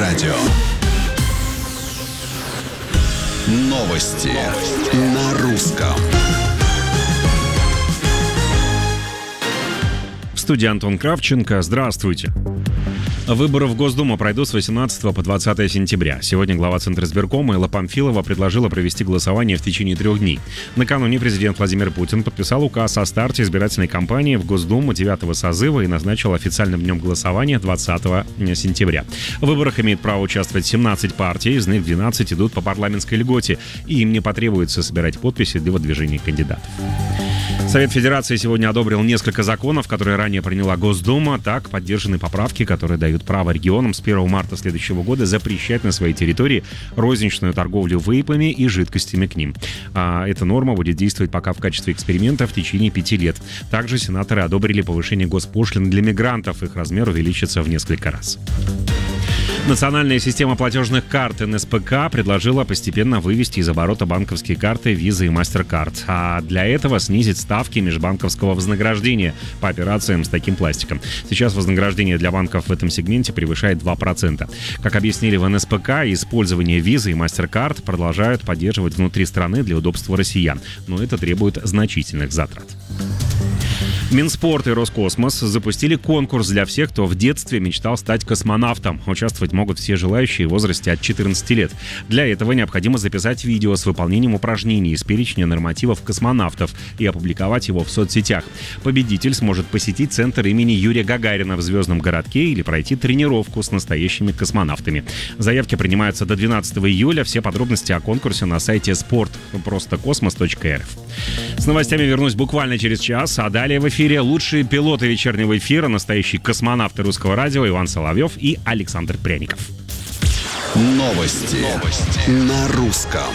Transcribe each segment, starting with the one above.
радио. Новости на русском. В студии Антон Кравченко. Здравствуйте. Выборы в Госдуму пройдут с 18 по 20 сентября. Сегодня глава Центризбиркома Элла Памфилова предложила провести голосование в течение 3 дней. Накануне президент Владимир Путин подписал указ о старте избирательной кампании в Госдуму 9-го созыва и назначил официальным днем голосования 20 сентября. В выборах имеет право участвовать 17 партий, из них 12 идут по парламентской льготе, и им не потребуется собирать подписи для выдвижения кандидатов. Совет Федерации сегодня одобрил несколько законов, которые ранее приняла Госдума. Так, поддержаны поправки, которые дают право регионам с 1 марта следующего года запрещать на своей территории розничную торговлю вейпами и жидкостями к ним. Эта норма будет действовать пока в качестве эксперимента в течение 5 лет. Также сенаторы одобрили повышение госпошлин для мигрантов. Их размер увеличится в несколько раз. Национальная система платежных карт НСПК предложила постепенно вывести из оборота банковские карты Visa и MasterCard, а для этого снизить ставки межбанковского вознаграждения по операциям с таким пластиком. Сейчас вознаграждение для банков в этом сегменте превышает 2%. Как объяснили в НСПК, использование Visa и MasterCard продолжают поддерживать внутри страны для удобства россиян, но это требует значительных затрат. Минспорт и Роскосмос запустили конкурс для всех, кто в детстве мечтал стать космонавтом. Участвовать могут все желающие в возрасте от 14 лет. Для этого необходимо записать видео с выполнением упражнений из перечня нормативов космонавтов и опубликовать его в соцсетях. Победитель сможет посетить центр имени Юрия Гагарина в Звездном городке или пройти тренировку с настоящими космонавтами. Заявки принимаются до 12 июля. Все подробности о конкурсе на сайте sport.kosmos.rf. С новостями вернусь буквально через час, а далее в эфире лучшие пилоты вечернего эфира, настоящие космонавты русского радио Иван Соловьев и Александр Пряников. Новости на русском.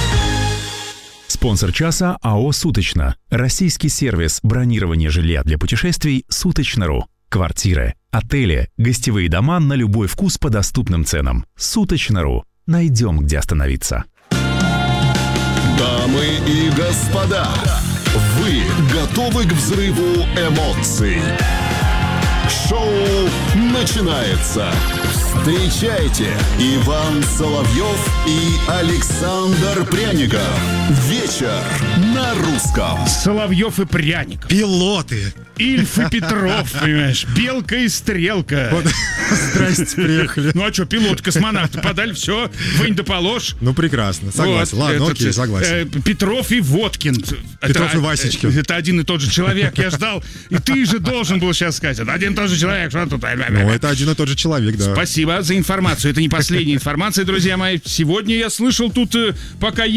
Спонсор часа АО «Суточно». Российский сервис бронирования жилья для путешествий «Суточно.ру». Квартиры, отели, гостевые дома на любой вкус по доступным ценам. «Суточно.ру». Найдем, где остановиться. Дамы и господа, вы готовы к взрыву эмоций? Шоу начинается. Встречайте, Иван Соловьев и Александр Пряников. Вечер на русском. Соловьев и Пряников. Пилоты. Ильф и Петров, понимаешь? Белка и Стрелка. Вот. Здрасте, приехали. Ну а что, пилот, космонавты подали, все, вынь да положь. Ну прекрасно, согласен. Вот, ладно, окей, согласен. Петров и Водкин. Петров и Васечкин. Это один и тот же человек, я ждал. И ты же должен был сейчас сказать, это один и тот же человек, что тут? Ну, это один и тот же человек, да. Спасибо за информацию. Это не последняя информация, друзья мои. Сегодня я слышал тут, пока